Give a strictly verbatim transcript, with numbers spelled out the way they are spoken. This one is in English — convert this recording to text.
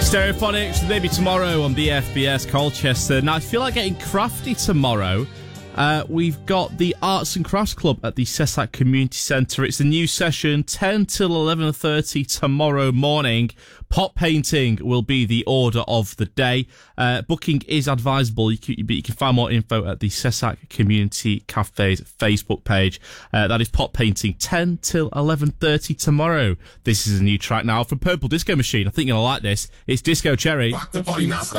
Stereophonics, maybe tomorrow on B F B S Colchester. Now, I feel like getting crafty tomorrow. Uh, we've got the Arts and Crafts Club at the Cessac Community Centre. It's a new session, ten till eleven thirty tomorrow morning. Pot painting will be the order of the day. Uh, booking is advisable, you can, but you can find more info at the Cessac Community Cafe's Facebook page. Uh, that is pot painting, ten till eleven thirty tomorrow. This is a new track now from Purple Disco Machine. I think you're going to like this. It's Disco Cherry.